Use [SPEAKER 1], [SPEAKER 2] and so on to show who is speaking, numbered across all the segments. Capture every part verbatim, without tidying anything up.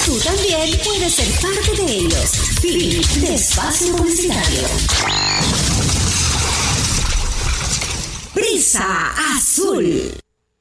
[SPEAKER 1] Tú también puedes ser parte de ellos. Fin de espacio publicitario. Brisa Azul.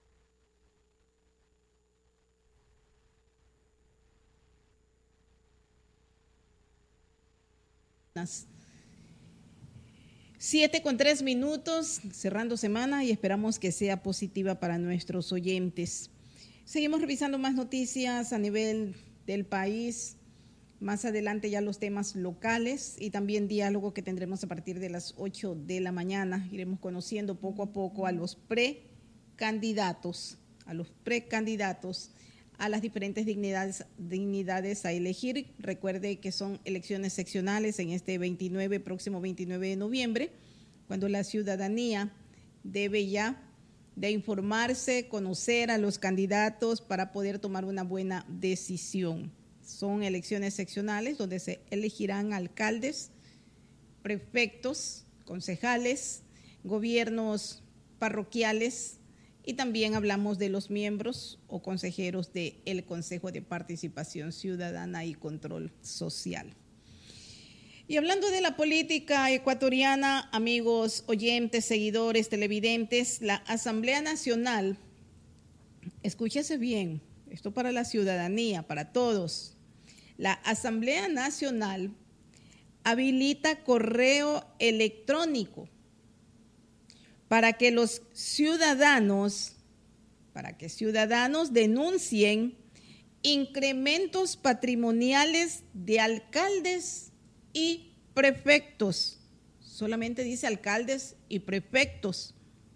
[SPEAKER 2] Siete con tres minutos, cerrando semana y esperamos que sea positiva para nuestros oyentes. Seguimos revisando más noticias a nivel del país. Más adelante ya los temas locales y también diálogo que tendremos a partir de las ocho de la mañana. Iremos conociendo poco a poco a los precandidatos, a los precandidatos a las diferentes dignidades, dignidades a elegir. Recuerde que son elecciones seccionales en este veintinueve, próximo veintinueve de noviembre, cuando la ciudadanía debe ya de informarse, conocer a los candidatos para poder tomar una buena decisión. Son elecciones seccionales donde se elegirán alcaldes, prefectos, concejales, gobiernos parroquiales y también hablamos de los miembros o consejeros del Consejo de Participación Ciudadana y Control Social. Y hablando de la política ecuatoriana, amigos oyentes, seguidores, televidentes, la Asamblea Nacional, escúchese bien, esto para la ciudadanía, para todos. La Asamblea Nacional habilita correo electrónico para que los ciudadanos, para que ciudadanos denuncien incrementos patrimoniales de alcaldes y prefectos. Solamente dice alcaldes y prefectos.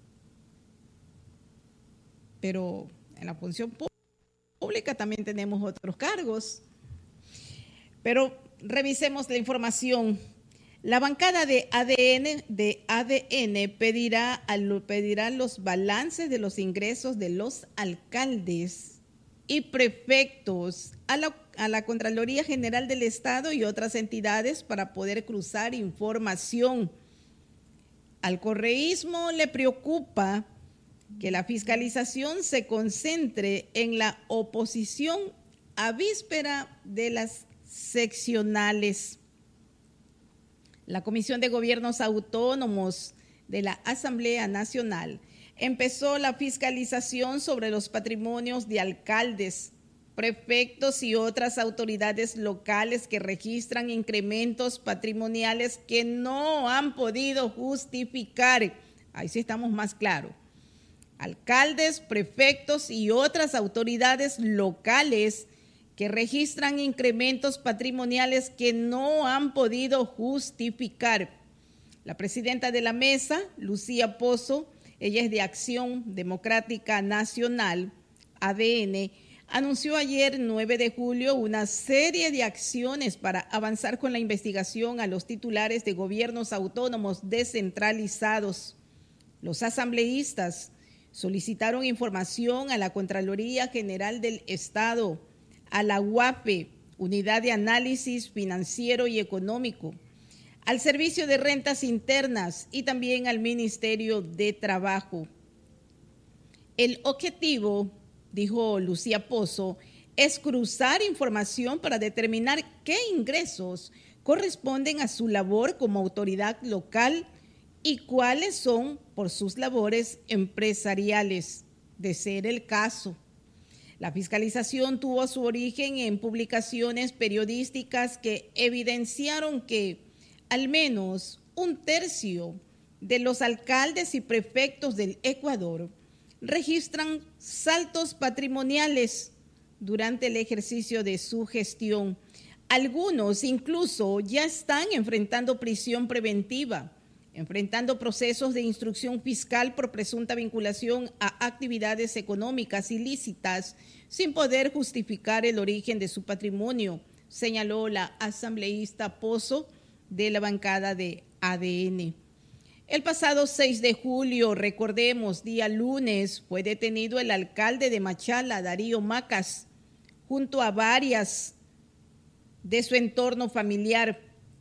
[SPEAKER 2] Pero en la función pública también tenemos otros cargos. Pero revisemos la información. La bancada de A D N, de A D N pedirá, al, pedirá los balances de los ingresos de los alcaldes y prefectos a la, a la Contraloría General del Estado y otras entidades para poder cruzar información. Al correísmo le preocupa que la fiscalización se concentre en la oposición a víspera de las seccionales. La Comisión de Gobiernos Autónomos de la Asamblea Nacional empezó la fiscalización sobre los patrimonios de alcaldes, prefectos y otras autoridades locales que registran incrementos patrimoniales que no han podido justificar. Ahí sí estamos más claros. Alcaldes, prefectos y otras autoridades locales que registran incrementos patrimoniales que no han podido justificar. La presidenta de la mesa, Lucía Pozo, ella es de Acción Democrática Nacional, A D N, anunció ayer, nueve de julio, una serie de acciones para avanzar con la investigación a los titulares de gobiernos autónomos descentralizados. Los asambleístas solicitaron información a la Contraloría General del Estado, a la U A F E, Unidad de Análisis Financiero y Económico, al Servicio de Rentas Internas y también al Ministerio de Trabajo. El objetivo, dijo Lucía Pozo, es cruzar información para determinar qué ingresos corresponden a su labor como autoridad local y cuáles son por sus labores empresariales, de ser el caso. La fiscalización tuvo su origen en publicaciones periodísticas que evidenciaron que al menos un tercio de los alcaldes y prefectos del Ecuador registran saltos patrimoniales durante el ejercicio de su gestión. Algunos incluso ya están enfrentando prisión preventiva, enfrentando procesos de instrucción fiscal por presunta vinculación a actividades económicas ilícitas sin poder justificar el origen de su patrimonio, señaló la asambleísta Pozo de la bancada de A D N. El pasado seis de julio, recordemos, día lunes, fue detenido el alcalde de Machala, Darío Macas, junto a varias de su entorno familiar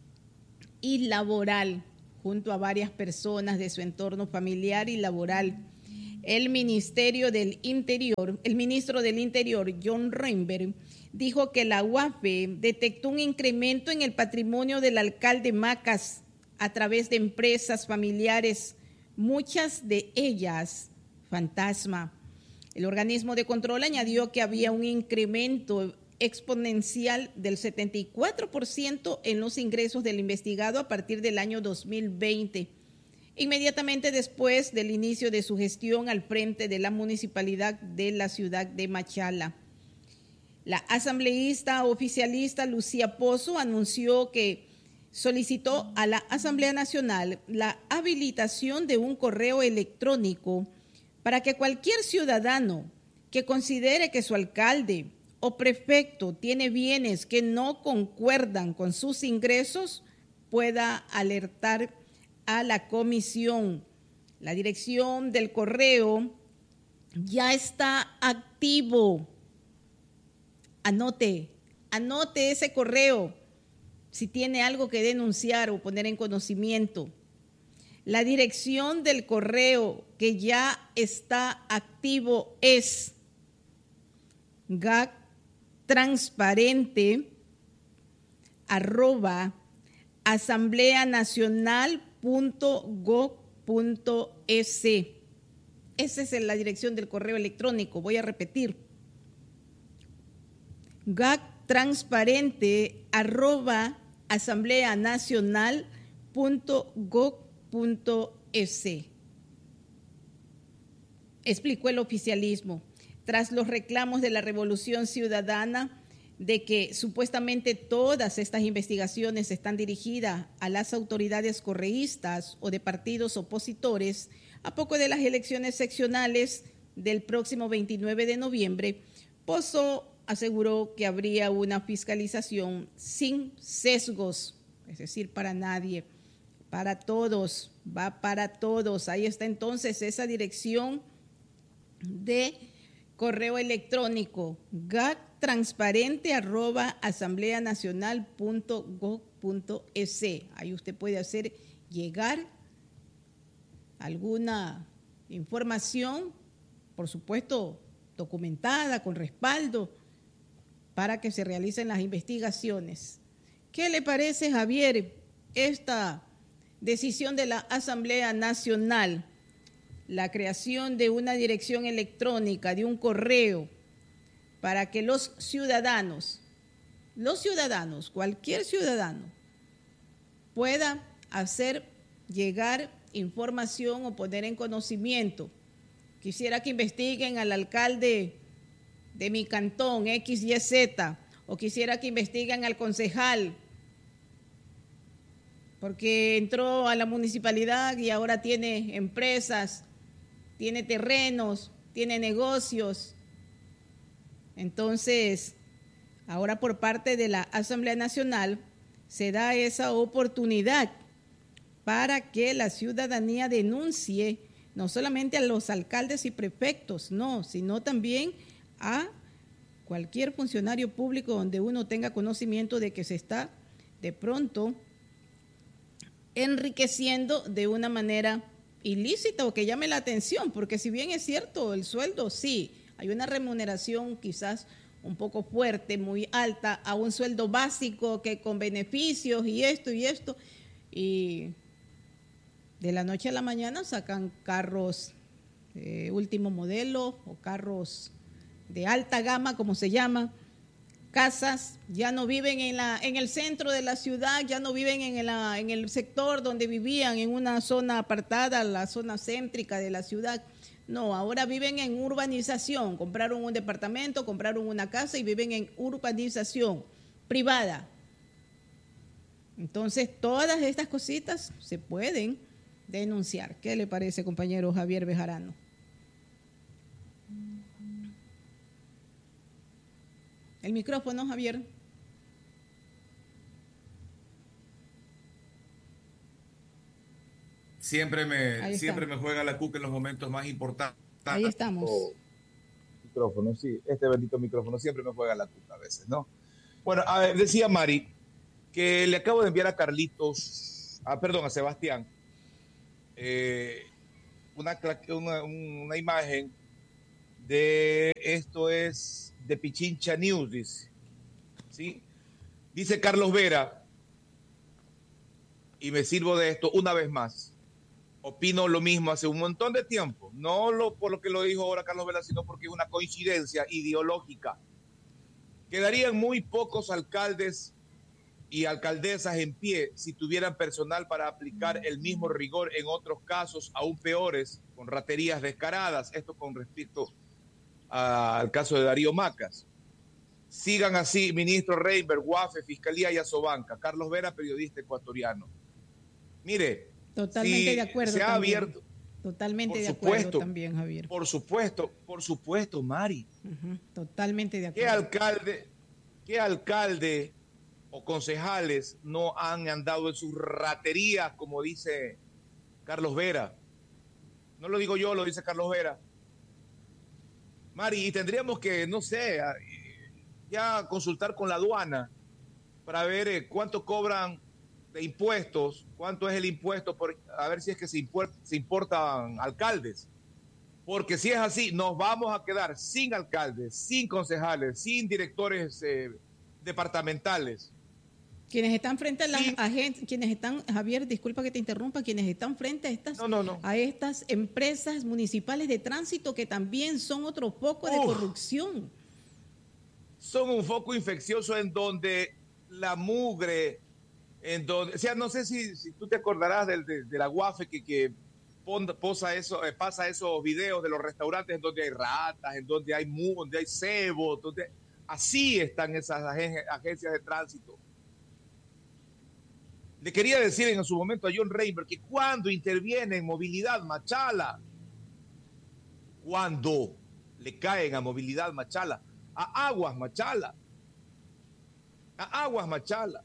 [SPEAKER 2] y laboral, junto a varias personas de su entorno familiar y laboral. el Ministerio del Interior, el ministro del Interior, John Reinberg, dijo que la U A P detectó un incremento en el patrimonio del alcalde Macas a través de empresas familiares, muchas de ellas fantasma. El organismo de control añadió que había un incremento exponencial del setenta y cuatro por ciento en los ingresos del investigado a partir del año dos mil veinte, inmediatamente después del inicio de su gestión al frente de la municipalidad de la ciudad de Machala. La asambleísta oficialista Lucía Pozo anunció que solicitó a la Asamblea Nacional la habilitación de un correo electrónico para que cualquier ciudadano que considere que su alcalde o prefecto tiene bienes que no concuerdan con sus ingresos pueda alertar a la comisión. La dirección del correo ya está activo. Anote, anote ese correo si tiene algo que denunciar o poner en conocimiento. La dirección del correo que ya está activo es gactransparente arroba asambleanacional.gov.es. Esa es la dirección del correo electrónico. Voy a repetir. gactransparente arroba asambleanacional.gov.es. Explicó el oficialismo. Tras los reclamos de la Revolución Ciudadana de que supuestamente todas estas investigaciones están dirigidas a las autoridades correístas o de partidos opositores, a poco de las elecciones seccionales del próximo veintinueve de noviembre, Pozo aseguró que habría una fiscalización sin sesgos, es decir, para nadie, para todos, va para todos. Ahí está entonces esa dirección de correo electrónico, gactransparente arroba asambleanacional.gov.es. Ahí usted puede hacer llegar alguna información, por supuesto documentada, con respaldo, para que se realicen las investigaciones. ¿Qué le parece, Javier, esta decisión de la Asamblea Nacional? La creación de una dirección electrónica, de un correo, para que los ciudadanos, los ciudadanos, cualquier ciudadano, pueda hacer llegar información o poner en conocimiento. Quisiera que investiguen al alcalde de mi cantón, X Y Z, o quisiera que investiguen al concejal, porque entró a la municipalidad y ahora tiene empresas, tiene terrenos, tiene negocios. Entonces, ahora por parte de la Asamblea Nacional se da esa oportunidad para que la ciudadanía denuncie no solamente a los alcaldes y prefectos, no, sino también a cualquier funcionario público donde uno tenga conocimiento de que se está de pronto enriqueciendo de una manera ilícita o que llame la atención, porque si bien es cierto el sueldo, sí, hay una remuneración quizás un poco fuerte, muy alta, a un sueldo básico que con beneficios y esto y esto, y de la noche a la mañana sacan carros eh, último modelo o carros de alta gama, como se llama, casas, ya no viven en, la, en el centro de la ciudad, ya no viven en, la, en el sector donde vivían, en una zona apartada, la zona céntrica de la ciudad. No, ahora viven en urbanización, compraron un departamento, compraron una casa y viven en urbanización privada. Entonces, todas estas cositas se pueden denunciar. ¿Qué le parece, compañero Javier Bejarano? El micrófono, Javier.
[SPEAKER 3] Siempre me, siempre me juega la cuca en los momentos más importantes.
[SPEAKER 2] Ahí estamos.
[SPEAKER 4] Oh, micrófono, sí. Este bendito micrófono siempre me juega la cuca a veces, ¿no? Bueno, a ver, decía Mari que le acabo de enviar a Carlitos, ah, perdón, a Sebastián, eh, una, una, una imagen de esto es de Pichincha News, dice. ¿Sí? Dice Carlos Vera, y me sirvo de esto una vez más. Opino lo mismo hace un montón de tiempo. No lo, por lo que lo dijo ahora Carlos Vera, sino porque es una coincidencia ideológica. Quedarían muy pocos alcaldes y alcaldesas en pie si tuvieran personal para aplicar el mismo rigor en otros casos aún peores, con raterías descaradas. Esto con respecto a, al caso de Darío Macas. Sigan así, ministro Reinberg, Guafe, Fiscalía y Asobanca. Carlos Vera, periodista ecuatoriano. Mire,
[SPEAKER 2] totalmente
[SPEAKER 4] si
[SPEAKER 2] de acuerdo.
[SPEAKER 4] Se ha
[SPEAKER 2] también.
[SPEAKER 4] abierto.
[SPEAKER 2] Totalmente
[SPEAKER 4] por
[SPEAKER 2] de
[SPEAKER 4] supuesto,
[SPEAKER 2] acuerdo también, Javier.
[SPEAKER 4] Por supuesto, por supuesto, Mari.
[SPEAKER 2] Uh-huh, totalmente de acuerdo.
[SPEAKER 4] ¿Qué alcalde, qué alcalde o concejales no han andado en sus raterías, como dice Carlos Vera? No lo digo yo, lo dice Carlos Vera. Mari, y tendríamos que, no sé, ya consultar con la aduana para ver cuánto cobran de impuestos, cuánto es el impuesto, por, a ver si es que se, import, se importan alcaldes. Porque si es así, nos vamos a quedar sin alcaldes, sin concejales, sin directores eh, departamentales.
[SPEAKER 2] Quienes están frente a las sí. agencias, quienes están, Javier, disculpa que te interrumpa, quienes están frente a estas,
[SPEAKER 4] no, no, no.
[SPEAKER 2] a estas empresas municipales de tránsito que también son otro foco Uf, de corrupción.
[SPEAKER 4] Son un foco infeccioso en donde la mugre, en donde, o sea, no sé si, si tú te acordarás de, de, de la Guafe que, que pon, posa eso, eh, pasa esos videos de los restaurantes en donde hay ratas, en donde hay mu, donde hay cebo, donde así están esas agen, agencias de tránsito. Le quería decir en su momento a John Reinberg que cuando interviene en Movilidad Machala, cuando le caen a Movilidad Machala, a Aguas Machala, a Aguas Machala,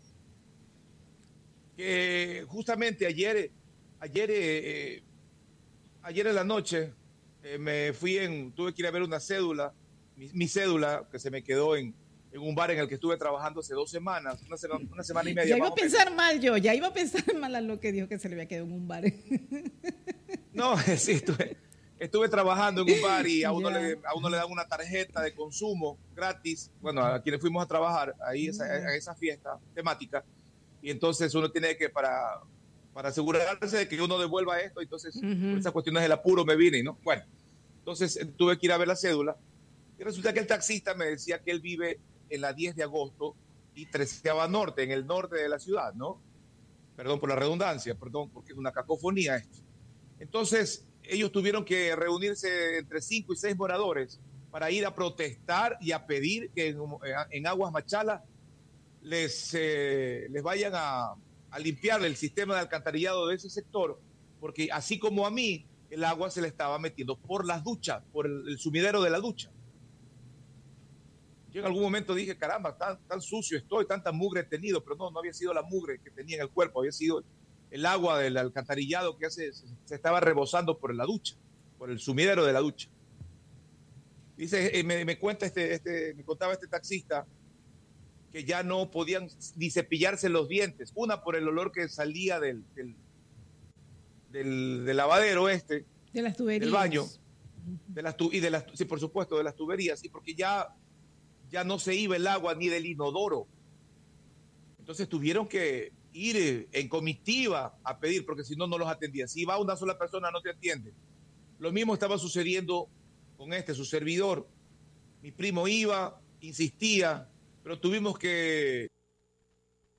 [SPEAKER 4] que justamente ayer, ayer, eh, ayer en la noche eh, me fui en, tuve que ir a ver una cédula, mi, mi cédula que se me quedó en, en un bar en el que estuve trabajando hace dos semanas, una semana, una semana y media.
[SPEAKER 2] Ya iba a pensar mal yo, ya iba a pensar mal a lo que dijo que se le había quedado en un bar.
[SPEAKER 4] No, sí, estuve, estuve trabajando en un bar y a uno, le, a uno le dan una tarjeta de consumo gratis, bueno, a quienes fuimos a trabajar ahí esa, a esa fiesta temática, y entonces uno tiene que, para, para asegurarse de que uno devuelva esto, entonces uh-huh. por esas cuestiones del apuro me vine, ¿no? Bueno, entonces tuve que ir a ver la cédula, y resulta que el taxista me decía que él vive en la diez de agosto y Treceava Norte, en el norte de la ciudad, ¿no? Perdón por la redundancia, perdón, porque es una cacofonía esto. Entonces, ellos tuvieron que reunirse entre cinco y seis moradores para ir a protestar y a pedir que en, en Aguas Machala les, eh, les vayan a, a limpiar el sistema de alcantarillado de ese sector, porque así como a mí, el agua se le estaba metiendo por las duchas, por el, el sumidero de la ducha. Yo en algún momento dije, caramba, tan, tan sucio estoy, tanta mugre he tenido, pero no, no había sido la mugre que tenía en el cuerpo, había sido el agua del alcantarillado que hace, se, se estaba rebosando por la ducha, por el sumidero de la ducha. Dice, eh, me, me cuenta este, este, me contaba este taxista que ya no podían ni cepillarse los dientes, una por el olor que salía del, del, del, del lavadero este,
[SPEAKER 2] de las tuberías,
[SPEAKER 4] del baño, de las tu, y de las, sí, por supuesto, de las tuberías, y porque ya ya no se iba el agua ni del inodoro. Entonces tuvieron que ir en comitiva a pedir, porque si no, no los atendían. Si va una sola persona, no te atiende. Lo mismo estaba sucediendo con este, su servidor. Mi primo iba, insistía, pero tuvimos que